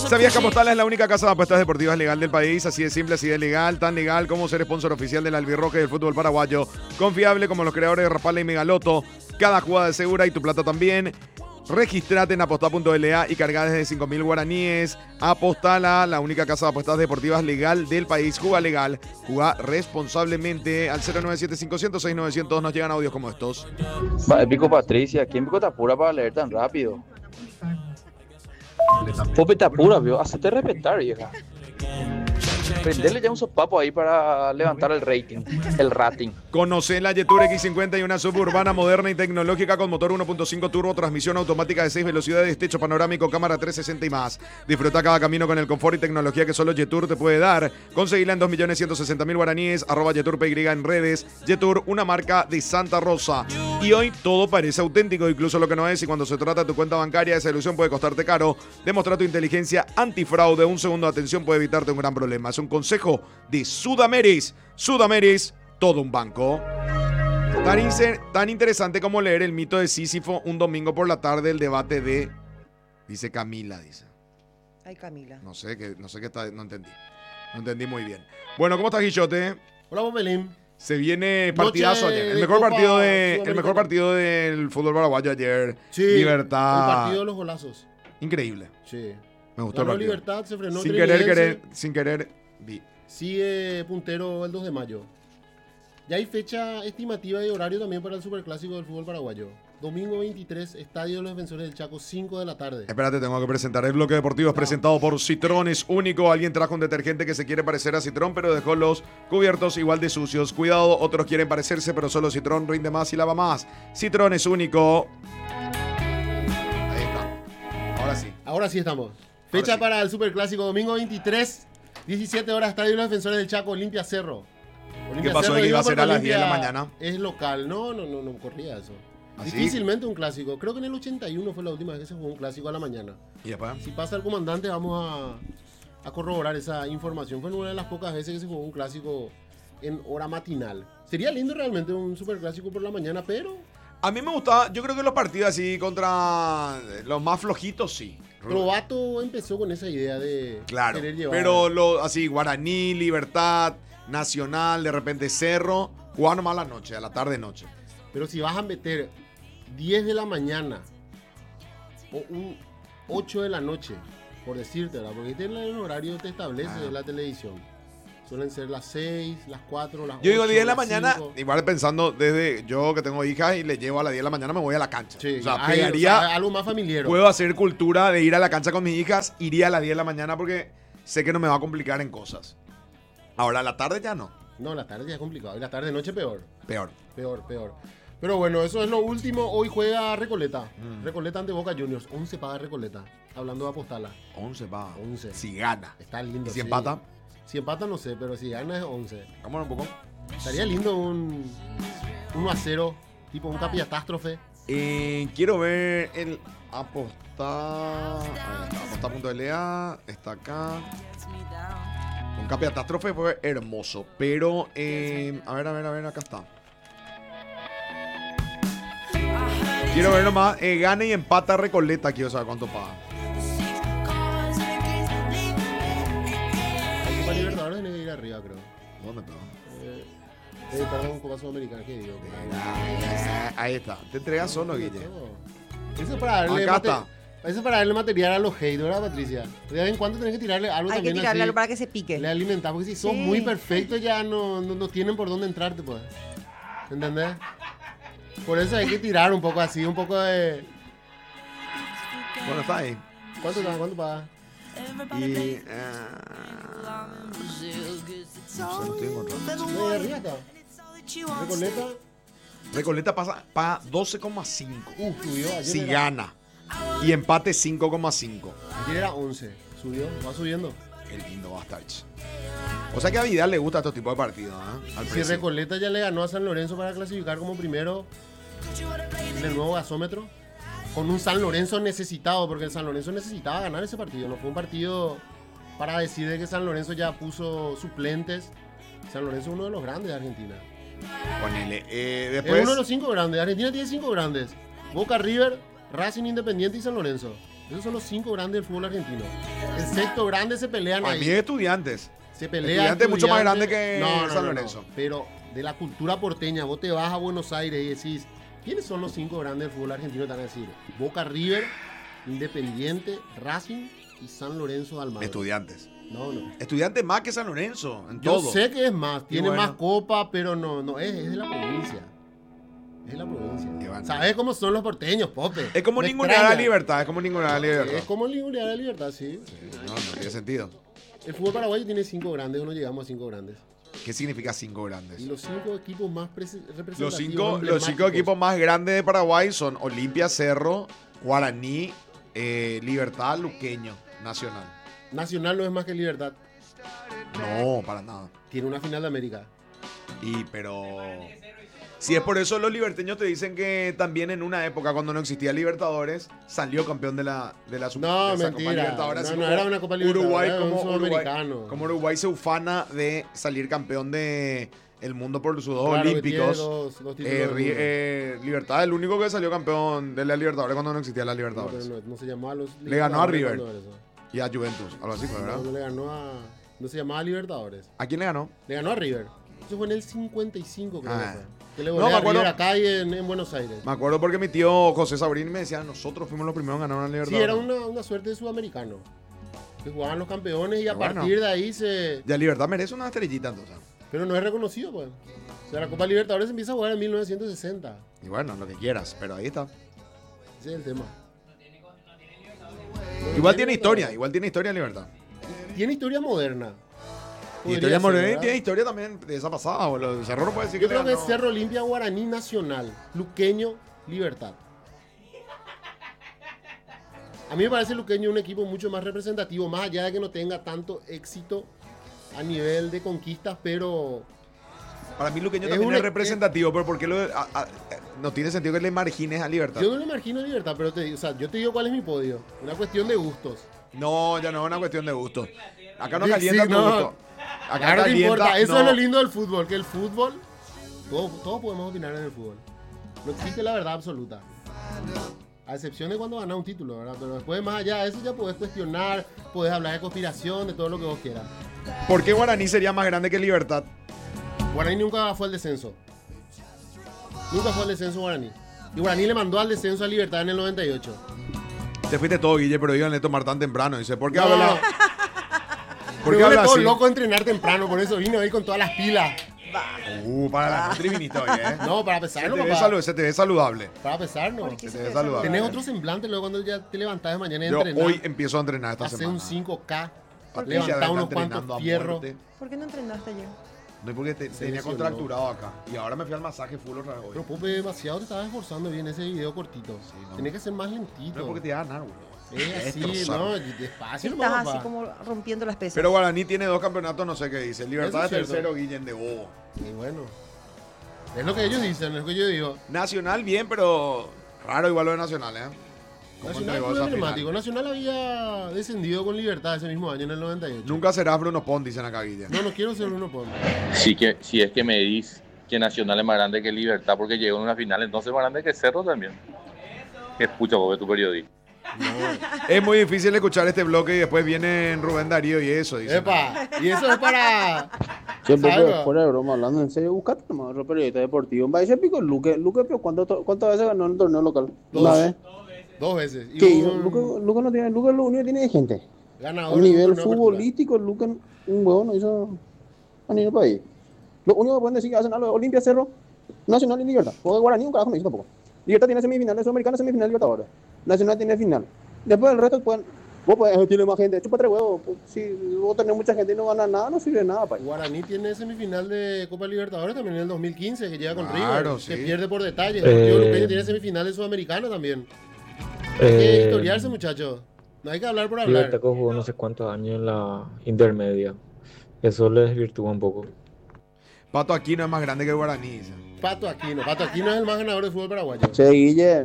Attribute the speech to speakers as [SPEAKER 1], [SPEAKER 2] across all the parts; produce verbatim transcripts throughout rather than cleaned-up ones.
[SPEAKER 1] ¿Sabías que Apostala es la única casa de apuestas deportivas legal del país? Así de simple, así de legal, tan legal como ser sponsor oficial del albirroque del fútbol paraguayo. Confiable como los creadores de Rapala y Megaloto. Cada jugada es segura y tu plata también. Registrate en apostá punto l a y carga desde cinco mil guaraníes. Apostala, la única casa de apuestas deportivas legal del país. Juga legal, juga responsablemente. Al cero nueve siete cinco cero cero seis nueve cero cero nos llegan audios como estos.
[SPEAKER 2] Va, épico Patricia, ¿quién pico te apura para leer tan rápido? Pope te apura, vio, hacete respetar, vieja. Prenderle ya un sopapo ahí para levantar el rating, el rating.
[SPEAKER 1] Conoce la Jetour X cincuenta y una suburbana moderna y tecnológica con motor uno punto cinco turbo, transmisión automática de seis velocidades, techo panorámico, cámara trescientos sesenta y más. Disfruta cada camino con el confort y tecnología que solo Jetour te puede dar. Conseguila en dos millones ciento sesenta mil guaraníes, arroba Jetour P Y en redes. Jetour, una marca de Santa Rosa. Y hoy todo parece auténtico, incluso lo que no es, y cuando se trata de tu cuenta bancaria, esa ilusión puede costarte caro. Demostra tu inteligencia antifraude. Un segundo de atención puede evitarte un gran problema. Es un consejo de Sudameris. Sudameris, todo un banco. Tan, inser, tan interesante como leer el mito de Sísifo un domingo por la tarde, el debate de... Dice Camila, dice.
[SPEAKER 3] Ay, Camila.
[SPEAKER 1] No sé, que, no sé qué está, no entendí. No entendí muy bien. Bueno, ¿cómo estás, Guillote?
[SPEAKER 4] Hola, Bombelín.
[SPEAKER 1] Se viene partidazo ayer. El mejor partido de, el mejor partido del fútbol paraguayo ayer.
[SPEAKER 4] Sí,
[SPEAKER 1] Libertad.
[SPEAKER 4] el partido de los golazos.
[SPEAKER 1] Increíble.
[SPEAKER 4] Sí.
[SPEAKER 1] Me gustó el
[SPEAKER 4] Ganó
[SPEAKER 1] partido.
[SPEAKER 4] Libertad, se frenó
[SPEAKER 1] Sin querer,
[SPEAKER 4] Trevidense.
[SPEAKER 1] querer, sin querer, vi.
[SPEAKER 4] Sigue puntero el dos de mayo. Ya hay fecha estimativa y horario también para el superclásico del fútbol paraguayo. Domingo veintitrés, Estadio de los Defensores del Chaco, cinco de la tarde.
[SPEAKER 1] Espérate, tengo que presentar. El bloque deportivo es presentado por Citrón, es único. Alguien trajo un detergente que se quiere parecer a Citrón, pero dejó los cubiertos igual de sucios. Cuidado, otros quieren parecerse, pero solo Citrón rinde más y lava más. Citrón es único. Ahí está. Ahora sí.
[SPEAKER 4] Ahora sí estamos. Fecha
[SPEAKER 1] sí.
[SPEAKER 4] para el superclásico, domingo veintitrés, diecisiete horas, Estadio de los Defensores del Chaco, Olimpia Cerro. Olimpia
[SPEAKER 1] ¿Qué pasó?
[SPEAKER 4] Cerro,
[SPEAKER 1] ¿Que iba a
[SPEAKER 4] digo,
[SPEAKER 1] ser a las
[SPEAKER 4] porque
[SPEAKER 1] diez de la
[SPEAKER 4] Olimpia
[SPEAKER 1] mañana?
[SPEAKER 4] Es local. No, no, no, no corría eso.
[SPEAKER 1] ¿Ah,
[SPEAKER 4] Difícilmente un clásico. Creo que en el ochenta y uno fue la última vez que se jugó un clásico a la mañana.
[SPEAKER 1] ¿Y después?
[SPEAKER 4] Si pasa el comandante, vamos a, a corroborar esa información. Fue una de las pocas veces que se jugó un clásico en hora matinal. Sería lindo realmente un superclásico por la mañana, pero...
[SPEAKER 1] A mí me gustaba, yo creo que los partidos así contra los más flojitos, sí.
[SPEAKER 4] Probato empezó con esa idea de
[SPEAKER 1] Claro,
[SPEAKER 4] querer llevar...
[SPEAKER 1] pero lo, así, Guaraní, Libertad, Nacional, de repente Cerro, jugaban más a la noche, a la tarde-noche.
[SPEAKER 4] Pero si vas a meter diez de la mañana o un ocho de la noche, por decirte, ¿verdad? Porque este es el horario que te establece
[SPEAKER 1] Ah.
[SPEAKER 4] la televisión. Suelen ser las seis, las cuatro, las ocho.
[SPEAKER 1] Yo digo diez de la
[SPEAKER 4] las
[SPEAKER 1] mañana,
[SPEAKER 4] cinco.
[SPEAKER 1] igual pensando desde yo que tengo hijas y le llevo a las diez de la mañana, me voy a la cancha.
[SPEAKER 4] Sí,
[SPEAKER 1] o sea,
[SPEAKER 4] ay,
[SPEAKER 1] pegaría,
[SPEAKER 4] o sea, algo más familiar.
[SPEAKER 1] puedo hacer cultura de ir a la cancha con mis hijas, iría a las diez de la mañana porque sé que no me va a complicar en cosas. Ahora, a la tarde ya no,
[SPEAKER 4] No, la tarde ya es complicado. Y la tarde noche peor.
[SPEAKER 1] peor.
[SPEAKER 4] Peor, peor. Pero bueno, eso es lo último. Hoy juega Recoleta.
[SPEAKER 1] Mm.
[SPEAKER 4] Recoleta ante Boca Juniors. once paga Recoleta. Hablando de Apostala.
[SPEAKER 1] once va.
[SPEAKER 4] once.
[SPEAKER 1] Si gana.
[SPEAKER 4] Está lindo.
[SPEAKER 1] ¿Y si
[SPEAKER 4] sí.
[SPEAKER 1] empata?
[SPEAKER 4] Si empata no sé, pero si gana es once.
[SPEAKER 1] Vamos un poco.
[SPEAKER 4] Estaría lindo un uno a cero. Tipo un capiatástrofe.
[SPEAKER 1] Eh, quiero ver el apostar. Apostar punto L A. Está acá. Un capiatástrofe fue hermoso. Pero, eh, a ver, a ver, a ver, acá está. Quiero ver nomás. Eh, gana y empata Recoleta. Quiero saber cuánto paga.
[SPEAKER 4] La Copa Libertadores tiene que ir arriba, creo.
[SPEAKER 1] ¿Dónde está?
[SPEAKER 4] Eh, eh, perdón, Copa Sudamericana, ¿qué digo?
[SPEAKER 1] Ahí está. Te entregas solo, Guille.
[SPEAKER 4] Eso es para darle
[SPEAKER 1] Acá
[SPEAKER 4] mate-
[SPEAKER 1] está.
[SPEAKER 4] Eso es para darle material a los hate, ¿verdad, Patricia? De vez en cuando tenés que tirarle algo
[SPEAKER 3] Hay que
[SPEAKER 4] también
[SPEAKER 3] tirarle
[SPEAKER 4] así.
[SPEAKER 3] algo para que se pique.
[SPEAKER 4] Le alimentar, porque si son
[SPEAKER 3] Sí.
[SPEAKER 4] muy perfectos ya no, no, no tienen por dónde entrarte, pues. ¿Entendés? Por eso hay que tirar un poco así, un poco de...
[SPEAKER 1] Bueno, está ahí.
[SPEAKER 4] ¿Cuánto da? ¿Cuánto paga?
[SPEAKER 1] Y. eh, no sé, no estoy encontrando.
[SPEAKER 4] No, de arriba está. Recoleta,
[SPEAKER 1] Recoleta pasa, paga doce coma cinco.
[SPEAKER 4] uh, subió. Ayer,
[SPEAKER 1] Si
[SPEAKER 4] era,
[SPEAKER 1] gana. Y empate cinco coma cinco.
[SPEAKER 4] ayer era once. Subió, va subiendo.
[SPEAKER 1] Qué lindo va a estar. che. O sea que a Vidal le gusta estos tipos de partidos, ¿eh? Al
[SPEAKER 4] Si
[SPEAKER 1] precio.
[SPEAKER 4] Recoleta ya le ganó a San Lorenzo para clasificar como primero en el nuevo gasómetro, con un San Lorenzo necesitado, porque el San Lorenzo necesitaba ganar ese partido. No fue un partido para decir de que San Lorenzo ya puso suplentes. San Lorenzo es uno de los grandes de Argentina.
[SPEAKER 1] Ponele. Eh,
[SPEAKER 4] Es
[SPEAKER 1] después.
[SPEAKER 4] uno de los cinco grandes. Argentina tiene cinco grandes. Boca, River, Racing, Independiente y San Lorenzo. Esos son los cinco grandes del fútbol argentino. El sexto grande se pelean
[SPEAKER 1] Para
[SPEAKER 4] ahí.
[SPEAKER 1] mí es Estudiantes.
[SPEAKER 4] Se pelea
[SPEAKER 1] Estudiantes es mucho más grande
[SPEAKER 4] Estudiantes.
[SPEAKER 1] que
[SPEAKER 4] No, no,
[SPEAKER 1] San
[SPEAKER 4] no,
[SPEAKER 1] Lorenzo.
[SPEAKER 4] no. Pero de la cultura porteña, vos te vas a Buenos Aires y decís, ¿quiénes son los cinco grandes del fútbol argentino? Te van a decir Boca, River, Independiente, Racing y San Lorenzo de Almagro.
[SPEAKER 1] Estudiantes.
[SPEAKER 4] No, no.
[SPEAKER 1] Estudiantes más que San Lorenzo, en
[SPEAKER 4] Yo
[SPEAKER 1] todo.
[SPEAKER 4] sé que es más, tiene
[SPEAKER 1] bueno.
[SPEAKER 4] más copa, pero no, no es, es de la provincia. Es de la provincia.
[SPEAKER 1] Qué bueno.
[SPEAKER 4] ¿Sabes cómo son los porteños, Pope?
[SPEAKER 1] Es como
[SPEAKER 4] Me
[SPEAKER 1] ninguna la
[SPEAKER 4] extraña.
[SPEAKER 1] libertad, es como ninguna la libertad.
[SPEAKER 4] Es como ningunear la libertad, sí.
[SPEAKER 1] No, no tiene sentido.
[SPEAKER 4] El fútbol paraguayo tiene cinco grandes, no llegamos a cinco grandes.
[SPEAKER 1] ¿Qué significa cinco grandes?
[SPEAKER 4] Y los cinco equipos más prese- representativos.
[SPEAKER 1] Los cinco, los
[SPEAKER 4] emblemáticos.
[SPEAKER 1] cinco equipos más grandes de Paraguay son Olimpia, Cerro, Guaraní, eh, Libertad, Luqueño, Nacional.
[SPEAKER 4] Nacional no es más que Libertad.
[SPEAKER 1] No, para nada.
[SPEAKER 4] Tiene una final de América.
[SPEAKER 1] Y pero si es por eso los liberteños te dicen que también en una época cuando no existía Libertadores salió campeón de la de la Sub-
[SPEAKER 4] No,
[SPEAKER 1] de esa
[SPEAKER 4] mentira.
[SPEAKER 1] Copa Libertadores,
[SPEAKER 4] No,
[SPEAKER 1] así
[SPEAKER 4] no
[SPEAKER 1] como
[SPEAKER 4] era una Copa Libertadores,
[SPEAKER 1] Uruguay
[SPEAKER 4] era un
[SPEAKER 1] como Uruguay,
[SPEAKER 4] sudamericano.
[SPEAKER 1] como Uruguay se ufana de salir campeón de el mundo por sus dos
[SPEAKER 4] Claro que
[SPEAKER 1] olímpicos.
[SPEAKER 4] tiene dos- dos títulos
[SPEAKER 1] Eh,
[SPEAKER 4] del
[SPEAKER 1] Ri-
[SPEAKER 4] mundo.
[SPEAKER 1] eh, Libertad es el único que salió campeón de la Libertadores cuando no existía la
[SPEAKER 4] No,
[SPEAKER 1] Libertadores.
[SPEAKER 4] pero no, no se llamaba los
[SPEAKER 1] Le ganó a
[SPEAKER 4] Libertadores
[SPEAKER 1] River.
[SPEAKER 4] cuando era eso.
[SPEAKER 1] Y a Juventus, algo así fue, ¿verdad?
[SPEAKER 4] No, no le ganó a. No se llamaba Libertadores.
[SPEAKER 1] ¿A quién le ganó?
[SPEAKER 4] Le ganó a River. Eso fue en el cincuenta y cinco, creo
[SPEAKER 1] Ah.
[SPEAKER 4] que fue. Que le
[SPEAKER 1] No,
[SPEAKER 4] volvió
[SPEAKER 1] me
[SPEAKER 4] a
[SPEAKER 1] acuerdo-
[SPEAKER 4] River acá y en, en Buenos Aires.
[SPEAKER 1] Me acuerdo porque mi tío José Sabrín me decía, nosotros fuimos los primeros en ganar una
[SPEAKER 4] Sí,
[SPEAKER 1] Libertadores.
[SPEAKER 4] era una, una suerte de sudamericano. Que jugaban los campeones y a
[SPEAKER 1] Qué bueno.
[SPEAKER 4] partir de ahí se.
[SPEAKER 1] Ya Libertad merece una estrellita entonces.
[SPEAKER 4] Pero no es reconocido, pues. O sea, la Copa Libertadores se empieza a jugar en mil novecientos sesenta.
[SPEAKER 1] Y bueno, lo que quieras, pero ahí está.
[SPEAKER 4] Ese es el tema.
[SPEAKER 1] Igual tiene historia, igual tiene historia Libertad.
[SPEAKER 4] Tiene historia moderna.
[SPEAKER 1] Y
[SPEAKER 4] Podría
[SPEAKER 1] historia
[SPEAKER 4] ser,
[SPEAKER 1] moderna
[SPEAKER 4] ¿verdad?
[SPEAKER 1] tiene historia también de esa pasada, boludo. Cerro no puede decir
[SPEAKER 4] Yo
[SPEAKER 1] que
[SPEAKER 4] creo
[SPEAKER 1] le
[SPEAKER 4] que es
[SPEAKER 1] ganó.
[SPEAKER 4] Cerro Olimpia, Guaraní, Nacional, Luqueño, Libertad. A mí me parece Luqueño un equipo mucho más representativo, más allá de que no tenga tanto éxito a nivel de conquistas, pero
[SPEAKER 1] Para mí Luqueño
[SPEAKER 4] Es
[SPEAKER 1] también
[SPEAKER 4] un-
[SPEAKER 1] es representativo, pero ¿por qué lo, a- a- no tiene sentido que le margines a Libertad?
[SPEAKER 4] yo no le imagino Libertad, pero te, o sea, yo te digo cuál es mi podio. Una cuestión de gustos.
[SPEAKER 1] No, ya no es una cuestión de gusto. Acá no
[SPEAKER 4] Sí,
[SPEAKER 1] calienta
[SPEAKER 4] sí,
[SPEAKER 1] tu
[SPEAKER 4] no.
[SPEAKER 1] gusto. Acá
[SPEAKER 4] Claro que
[SPEAKER 1] calienta,
[SPEAKER 4] importa, eso
[SPEAKER 1] no.
[SPEAKER 4] es lo lindo del fútbol, que el fútbol, todos, todos podemos opinar en el fútbol. No existe la verdad absoluta. A excepción de cuando ganas un título, ¿verdad? Pero después, más allá de eso, ya puedes cuestionar, puedes hablar de conspiración, de todo lo que vos quieras.
[SPEAKER 1] ¿Por qué Guaraní sería más grande que Libertad?
[SPEAKER 4] Guaraní nunca fue al descenso. Nunca fue al descenso Guaraní. Y Guaraní le mandó al descenso a Libertad en el noventa y ocho.
[SPEAKER 1] Te fuiste todo, Guille, pero iban a tomar tan temprano. Dice, ¿por qué
[SPEAKER 4] No,
[SPEAKER 1] habla?
[SPEAKER 4] no.
[SPEAKER 1] ¿Por qué
[SPEAKER 4] Pero
[SPEAKER 1] habla
[SPEAKER 4] todo
[SPEAKER 1] así?
[SPEAKER 4] loco a entrenar temprano, por eso vino ahí con todas las pilas.
[SPEAKER 1] Uh, para la country viniste hoy, ¿eh?
[SPEAKER 4] No, para
[SPEAKER 1] se,
[SPEAKER 4] pesarlo,
[SPEAKER 1] te ve
[SPEAKER 4] papá.
[SPEAKER 1] salu- se te ve saludable.
[SPEAKER 4] Para pesar, no.
[SPEAKER 1] Se te
[SPEAKER 3] se
[SPEAKER 1] ve
[SPEAKER 3] te
[SPEAKER 1] saludable.
[SPEAKER 4] Tenés otro semblante luego cuando ya te levantás de mañana y
[SPEAKER 1] Yo
[SPEAKER 4] entrenás.
[SPEAKER 1] hoy empiezo a entrenar esta
[SPEAKER 4] Hacer
[SPEAKER 1] semana.
[SPEAKER 4] un cinco K,
[SPEAKER 1] Patricia
[SPEAKER 4] levantar
[SPEAKER 1] está
[SPEAKER 4] unos
[SPEAKER 1] entrenando
[SPEAKER 4] cuantos
[SPEAKER 1] a
[SPEAKER 4] fierros.
[SPEAKER 1] muerte.
[SPEAKER 3] ¿Por qué no entrenaste ayer?
[SPEAKER 1] No es porque te,
[SPEAKER 4] Se
[SPEAKER 1] tenía
[SPEAKER 4] lesionó.
[SPEAKER 1] contracturado acá. Y ahora me fui al masaje full otra vez hoy.
[SPEAKER 4] Pero Pope, demasiado te estabas esforzando bien ese video cortito.
[SPEAKER 1] no.
[SPEAKER 4] Tenés que ser más
[SPEAKER 1] No
[SPEAKER 4] lentito.
[SPEAKER 1] es porque te iba a ganar, boludo.
[SPEAKER 4] Es así,
[SPEAKER 1] Destrozar.
[SPEAKER 4] no, despacio
[SPEAKER 3] Estás
[SPEAKER 4] nomás,
[SPEAKER 3] así
[SPEAKER 4] papá.
[SPEAKER 3] como rompiendo las pesas.
[SPEAKER 1] Pero Guaraní tiene dos campeonatos, no sé qué dice. Libertad
[SPEAKER 4] Eso
[SPEAKER 1] de
[SPEAKER 4] es cierto.
[SPEAKER 1] tercero, Guillén de bobo.
[SPEAKER 4] Y bueno, es lo que ellos dicen, es lo que yo digo.
[SPEAKER 1] Nacional bien, pero raro igual lo de Nacional, ¿eh? ¿Cómo
[SPEAKER 4] Nacional
[SPEAKER 1] entregó
[SPEAKER 4] fue
[SPEAKER 1] esa
[SPEAKER 4] emblemático.
[SPEAKER 1] final?
[SPEAKER 4] Nacional había descendido con Libertad ese mismo año, en el noventa y ocho.
[SPEAKER 1] Nunca será Bruno Pont, dicen acá, Guille.
[SPEAKER 4] No, no quiero ser uno por
[SPEAKER 2] Si, que, si es que me dices que Nacional es más grande que Libertad porque llegó en una final, entonces es más grande que Cerro también. Escucha, vos, tu periodista.
[SPEAKER 1] Es muy difícil escuchar este bloque y después viene Rubén Darío y eso, dice.
[SPEAKER 4] Epa, y eso es para...
[SPEAKER 5] Sí, un poco
[SPEAKER 4] Salva.
[SPEAKER 5] fuera de broma, hablando en serio, buscate nomás otro periodista deportivo. Va a decir pico Luque, Luque, pero ¿cuánto- ¿cuántas veces ganó en el torneo local?
[SPEAKER 4] Dos.
[SPEAKER 5] Una vez.
[SPEAKER 4] Dos veces. Y
[SPEAKER 5] ¿Qué hizo?
[SPEAKER 4] un
[SPEAKER 5] Luque, Luque no tiene, Luque lo único que tiene es gente.
[SPEAKER 4] ganador
[SPEAKER 5] A
[SPEAKER 4] de un
[SPEAKER 5] nivel
[SPEAKER 4] torneo apertura.
[SPEAKER 5] futbolístico, Luque un huevo no hizo a nivel país. Lo único que pueden decir que hacen algo de Olimpia, Cerro, Nacional y Libertad. O de Guaraní, un carajo no hizo tampoco. Libertad tiene semifinales, Sudamericana, semifinal, Libertadores. Nacional tiene final. Después el resto pueden, vos podés, tiene más gente, chupa tres huevos. Pues, si vos tenés mucha gente y no ganas nada, no sirve de nada, país.
[SPEAKER 4] Guaraní tiene semifinal de Copa Libertadores también en el dos mil quince, que llega con
[SPEAKER 1] Claro,
[SPEAKER 4] River,
[SPEAKER 1] sí.
[SPEAKER 4] que pierde por detalles.
[SPEAKER 6] Eh,
[SPEAKER 4] El Luqueño tiene semifinal de Sudamericana también. Hay que
[SPEAKER 6] Eh,
[SPEAKER 4] historiarse, muchachos. No hay que hablar por hablar.
[SPEAKER 6] Libertad jugó no sé cuántos años en la intermedia. Eso le desvirtúa un poco.
[SPEAKER 1] Pato Aquino es más grande que Guaraní, dice.
[SPEAKER 4] Pato Aquino. Pato Aquino es el más ganador de fútbol paraguayo.
[SPEAKER 5] Che, Guille,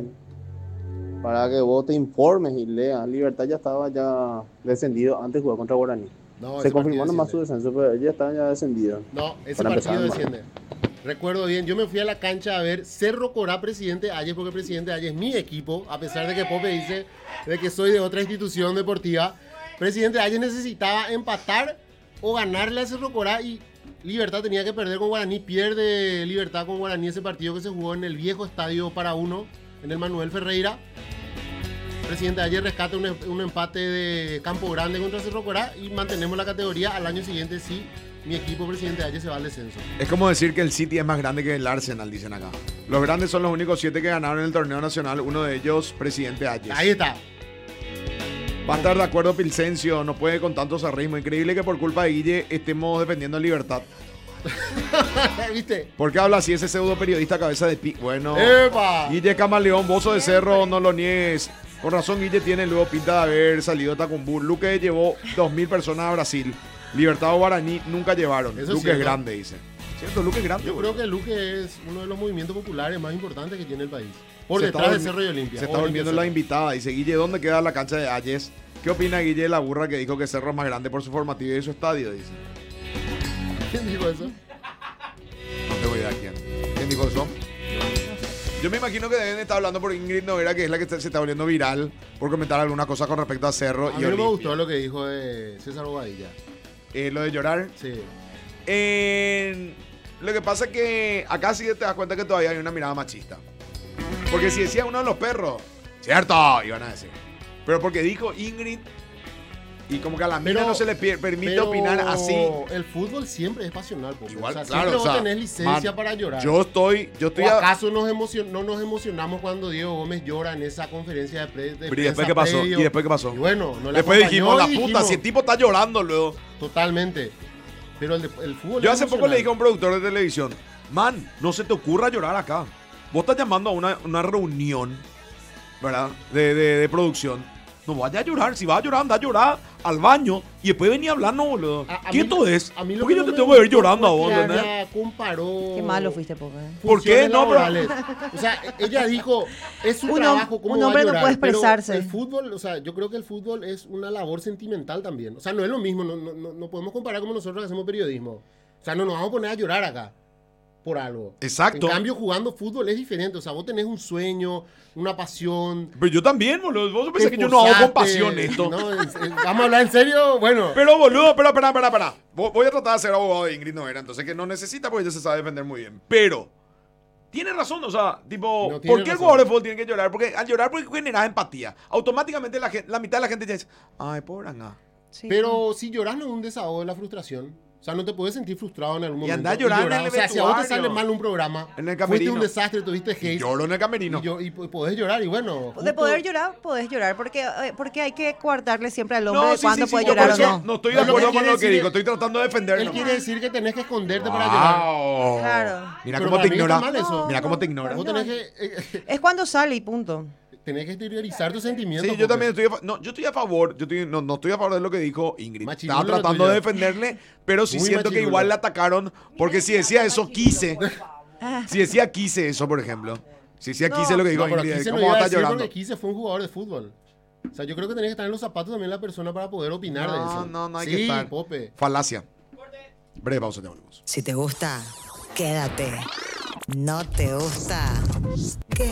[SPEAKER 5] para que vos te informes y leas, Libertad ya estaba ya descendido antes de jugar contra Guaraní.
[SPEAKER 4] No,
[SPEAKER 5] Se
[SPEAKER 4] ese
[SPEAKER 5] confirmó
[SPEAKER 4] partido
[SPEAKER 5] nomás su
[SPEAKER 4] desciende.
[SPEAKER 5] descenso, pero ya están ya descendidos.
[SPEAKER 4] No, ese
[SPEAKER 5] Para
[SPEAKER 4] partido
[SPEAKER 5] empezar,
[SPEAKER 4] desciende. Recuerdo bien, yo me fui a la cancha a ver Cerro Corá Presidente Hayes, porque Presidente Hayes es mi equipo, a pesar de que Pope dice de que soy de otra institución deportiva. Presidente Hayes necesitaba empatar o ganarle a Cerro Corá y Libertad tenía que perder con Guaraní. Pierde Libertad con Guaraní ese partido que se jugó en el viejo estadio para uno, en el Manuel Ferreira. Presidente Hayes rescata un, un empate de Campo Grande contra Cerro Corá y mantenemos la categoría. Al año siguiente sí. Mi equipo, Presidente Hayes, se va al descenso.
[SPEAKER 1] Es como decir que el City es más grande que el Arsenal, dicen acá. Los grandes son los únicos siete que ganaron el torneo nacional. Uno de ellos, Presidente Hayes.
[SPEAKER 4] Ahí está.
[SPEAKER 1] Va a estar de acuerdo Pilsencio, no puede con tanto zarrismo. Increíble que por culpa de Guille estemos defendiendo Libertad.
[SPEAKER 4] ¿Viste?
[SPEAKER 1] ¿Por qué habla así ese pseudo periodista cabeza de pi? Bueno,
[SPEAKER 4] ¡Epa!
[SPEAKER 1] Guille Camaleón, Bozo de Cerro, no lo niegues. Con razón Guille tiene luego pinta de haber salido de Tacumbú. Luque llevó dos mil personas a Brasil. Libertad o Guaraní nunca llevaron.
[SPEAKER 4] Eso es
[SPEAKER 1] Luque es
[SPEAKER 4] cierto.
[SPEAKER 1] grande, dice. ¿Cierto? Luque es grande.
[SPEAKER 4] Yo
[SPEAKER 1] boludo.
[SPEAKER 4] creo que Luque es uno de los movimientos populares más importantes que tiene el país. Por
[SPEAKER 1] Se
[SPEAKER 4] detrás
[SPEAKER 1] está
[SPEAKER 4] de
[SPEAKER 1] durmi-
[SPEAKER 4] Cerro y Olimpia.
[SPEAKER 1] Se está
[SPEAKER 4] O
[SPEAKER 1] volviendo
[SPEAKER 4] Olimpia
[SPEAKER 1] la
[SPEAKER 4] Cerro.
[SPEAKER 1] invitada. Dice, Guille, ¿dónde queda la cancha de Hayes? ¿Qué opina Guille de la burra que dijo que Cerro es más grande por su formativa y su estadio? Dice.
[SPEAKER 4] ¿Quién dijo eso?
[SPEAKER 1] No tengo idea quién. ¿Quién dijo eso? Yo me imagino que deben estar hablando por Ingrid Noguera, que es la que se está volviendo viral por comentar alguna cosa con respecto a Cerro
[SPEAKER 4] A
[SPEAKER 1] y
[SPEAKER 4] mí no me
[SPEAKER 1] Olimpia.
[SPEAKER 4] gustó lo que dijo de César Bobadilla.
[SPEAKER 1] Eh, lo de llorar.
[SPEAKER 4] Sí.
[SPEAKER 1] En- Lo que pasa es que acá sí te das cuenta que todavía hay una mirada machista. Porque si decía uno de los perros, cierto, iban a decir. Pero porque dijo Ingrid, y como que a la mina
[SPEAKER 4] Pero-
[SPEAKER 1] no se le pi- permite
[SPEAKER 4] Pero
[SPEAKER 1] opinar así.
[SPEAKER 4] el fútbol siempre es pasional, Pope.
[SPEAKER 1] Igual,
[SPEAKER 4] o sea,
[SPEAKER 1] claro,
[SPEAKER 4] siempre
[SPEAKER 1] o sea,
[SPEAKER 4] vos tenés licencia
[SPEAKER 1] man,
[SPEAKER 4] para llorar.
[SPEAKER 1] Yo estoy, yo estoy
[SPEAKER 4] ¿O
[SPEAKER 1] a-
[SPEAKER 4] acaso nos emocion- no nos emocionamos cuando Diego Gómez llora en esa conferencia de, pre de
[SPEAKER 1] Pero ¿y
[SPEAKER 4] prensa
[SPEAKER 1] después qué pasó?
[SPEAKER 4] previo?
[SPEAKER 1] ¿Y después qué pasó?
[SPEAKER 4] Y bueno, no la
[SPEAKER 1] Después dijimos, la
[SPEAKER 4] acompañó y
[SPEAKER 1] puta,
[SPEAKER 4] dijimos,
[SPEAKER 1] si el tipo está llorando luego.
[SPEAKER 4] Totalmente. Pero el, de- el fútbol
[SPEAKER 1] Yo
[SPEAKER 4] es
[SPEAKER 1] hace poco le dije a
[SPEAKER 4] emocional.
[SPEAKER 1] un productor de televisión, man, no se te ocurra llorar acá. Vos estás llamando a una, una reunión, ¿verdad? De, de, de producción. No vayas a llorar. Si vas a llorar, anda a llorar al baño y después venía a hablar, no, boludo.
[SPEAKER 4] A- a
[SPEAKER 1] ¿Qué
[SPEAKER 4] mí-
[SPEAKER 1] esto es?
[SPEAKER 4] a mí lo
[SPEAKER 1] ¿Por qué
[SPEAKER 4] que
[SPEAKER 1] yo
[SPEAKER 4] no
[SPEAKER 1] te
[SPEAKER 4] me
[SPEAKER 1] tengo que ver
[SPEAKER 4] gustó
[SPEAKER 1] llorando a
[SPEAKER 4] fue
[SPEAKER 1] vos,
[SPEAKER 4] que
[SPEAKER 1] entendés?
[SPEAKER 4] ella comparó
[SPEAKER 3] Qué malo fuiste, Pope.
[SPEAKER 1] ¿Por qué?
[SPEAKER 4] funciones
[SPEAKER 1] No, pero-
[SPEAKER 4] laborales. O sea, ella dijo, es su
[SPEAKER 3] Un hom-
[SPEAKER 4] trabajo, ¿cómo
[SPEAKER 3] un
[SPEAKER 4] va a
[SPEAKER 3] hombre no
[SPEAKER 4] llorar?
[SPEAKER 3] puede
[SPEAKER 4] Pero
[SPEAKER 3] expresarse.
[SPEAKER 4] el fútbol, o sea, yo creo que el fútbol es una labor sentimental también. O sea, no es lo mismo, no, no, no, no podemos comparar como nosotros que hacemos periodismo. O sea, no nos vamos a poner a llorar acá por algo.
[SPEAKER 1] Exacto.
[SPEAKER 4] En cambio, jugando fútbol es diferente. O sea, vos tenés un sueño, una pasión.
[SPEAKER 1] Pero yo también, boludo. Vos
[SPEAKER 4] te
[SPEAKER 1] pensás que yo no hago con
[SPEAKER 4] esforzaste,
[SPEAKER 1] pasión esto.
[SPEAKER 4] ¿no? En- en- Vamos a hablar en serio, bueno.
[SPEAKER 1] Pero, boludo, espera, espera, espera, espera. Vo- Voy a tratar de ser abogado de Ingrid Noguera, entonces que no necesita porque ella se sabe defender muy bien. Pero, tiene razón, o sea, tipo,
[SPEAKER 4] No tiene
[SPEAKER 1] ¿por qué el
[SPEAKER 4] razón.
[SPEAKER 1] jugador de fútbol tiene que llorar? Porque al llorar porque generas empatía. Automáticamente la, gen- la mitad de la gente ya dice, ay, pobre Anga.
[SPEAKER 3] Sí.
[SPEAKER 4] Pero si lloras no es un desahogo de la frustración. O sea, no te puedes sentir frustrado en algún momento.
[SPEAKER 1] andá a llorar en el
[SPEAKER 4] O sea, si a vos te
[SPEAKER 1] vestuario.
[SPEAKER 4] sale mal un programa,
[SPEAKER 1] En el
[SPEAKER 4] fuiste
[SPEAKER 1] camerino.
[SPEAKER 4] un desastre, tuviste hate,
[SPEAKER 1] Lloro en el camerino.
[SPEAKER 4] y, yo- y po- podés llorar y bueno.
[SPEAKER 3] De
[SPEAKER 4] justo-
[SPEAKER 3] poder llorar, podés llorar, porque, eh, porque hay que guardarle siempre al hombre
[SPEAKER 1] No,
[SPEAKER 3] de
[SPEAKER 1] sí,
[SPEAKER 3] cuándo
[SPEAKER 1] sí, sí,
[SPEAKER 3] puede
[SPEAKER 1] yo
[SPEAKER 3] llorar
[SPEAKER 1] por
[SPEAKER 3] o
[SPEAKER 1] eso
[SPEAKER 3] no.
[SPEAKER 1] no estoy de
[SPEAKER 4] No, lo que
[SPEAKER 1] acuerdo con
[SPEAKER 4] quiere
[SPEAKER 1] lo que
[SPEAKER 4] decir
[SPEAKER 1] digo,
[SPEAKER 4] es-
[SPEAKER 1] estoy tratando de
[SPEAKER 4] Él
[SPEAKER 1] defenderlo.
[SPEAKER 4] quiere decir que tenés que esconderte para llorar.
[SPEAKER 1] Wow.
[SPEAKER 3] Claro.
[SPEAKER 1] Mira
[SPEAKER 4] Pero
[SPEAKER 1] cómo
[SPEAKER 4] para
[SPEAKER 1] te
[SPEAKER 4] mí
[SPEAKER 1] ignora.
[SPEAKER 4] está mal eso.
[SPEAKER 1] Mira cómo
[SPEAKER 3] No,
[SPEAKER 1] te ignora.
[SPEAKER 4] Vos tenés que, eh,
[SPEAKER 3] Es cuando sale y punto.
[SPEAKER 4] tenés que exteriorizar tus sentimientos.
[SPEAKER 1] Sí, yo
[SPEAKER 4] porque-
[SPEAKER 1] también estoy a, fa- no, yo estoy a favor, yo estoy, no, no estoy a favor de lo que dijo Ingrid.
[SPEAKER 4] Machirulo
[SPEAKER 1] Estaba
[SPEAKER 4] lo
[SPEAKER 1] tratando
[SPEAKER 4] tuyo.
[SPEAKER 1] de defenderle, pero sí
[SPEAKER 4] Muy
[SPEAKER 1] siento que
[SPEAKER 4] machirulo.
[SPEAKER 1] igual le atacaron, porque si decía eso, quise. Si decía quise eso, por ejemplo. Si decía
[SPEAKER 3] No.
[SPEAKER 1] quise lo que dijo
[SPEAKER 4] No, pero
[SPEAKER 1] Ingrid,
[SPEAKER 4] Kise no
[SPEAKER 1] ¿cómo
[SPEAKER 4] iba
[SPEAKER 1] va
[SPEAKER 4] a
[SPEAKER 1] a estar
[SPEAKER 4] decir
[SPEAKER 1] llorando?
[SPEAKER 4] porque Kise fue un jugador de fútbol. O sea, yo creo que tenés que estar en los zapatos también la persona para poder opinar de
[SPEAKER 1] No,
[SPEAKER 4] eso.
[SPEAKER 1] no, no hay
[SPEAKER 4] sí,
[SPEAKER 1] que estar.
[SPEAKER 4] Pope.
[SPEAKER 1] Falacia. Breve pausa, te volvemos.
[SPEAKER 7] Si te gusta, quédate. No te gusta, quédate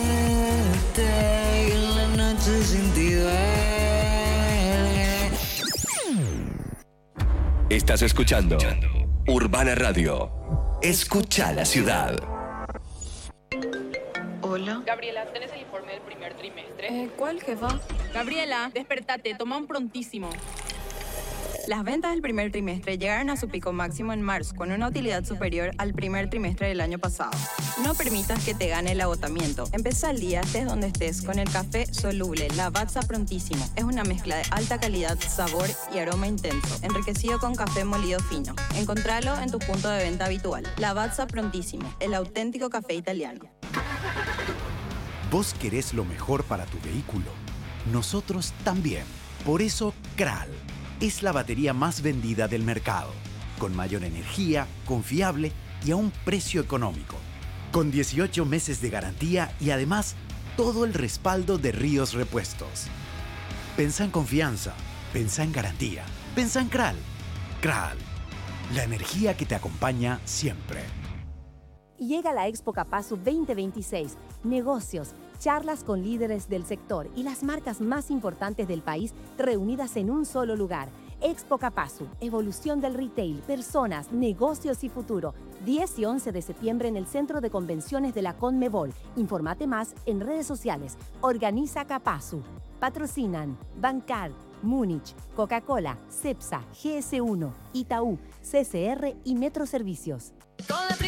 [SPEAKER 7] en la noche sin ti duele.
[SPEAKER 8] Estás escuchando Urbana Radio. Escucha la ciudad.
[SPEAKER 9] Hola.
[SPEAKER 10] Gabriela, ¿tenés el informe del primer trimestre?
[SPEAKER 9] Eh, ¿Cuál, jefa?
[SPEAKER 10] Gabriela, despertate, toma un prontísimo.
[SPEAKER 9] Las ventas del primer trimestre llegaron a su pico máximo en marzo, con una utilidad superior al primer trimestre del año pasado. No permitas que te gane el agotamiento. Empezá el día, estés donde estés, con el café soluble Lavazza Prontísimo. Es una mezcla de alta calidad, sabor y aroma intenso, enriquecido con café molido fino. Encontralo en tu punto de venta habitual. Lavazza Prontísimo, el auténtico café italiano.
[SPEAKER 11] Vos querés lo mejor para tu vehículo. Nosotros también. Por eso, Kral es la batería más vendida del mercado, con mayor energía, confiable y a un precio económico. Con dieciocho meses de garantía y además todo el respaldo de Ríos Repuestos. Pensá en confianza, pensá en garantía, pensá en Kral. Kral, la energía que te acompaña siempre.
[SPEAKER 12] Llega la Expo Capasu veinte veintiséis. Negocios, charlas con líderes del sector y las marcas más importantes del país reunidas en un solo lugar. Expo Capasu, evolución del retail, personas, negocios y futuro. diez y once de septiembre en el Centro de Convenciones de la Conmebol. Informate más en redes sociales. Organiza Capasu. Patrocinan Bancar, Múnich, Coca-Cola, Cepsa, G S uno, Itaú, C C R y Metro Servicios.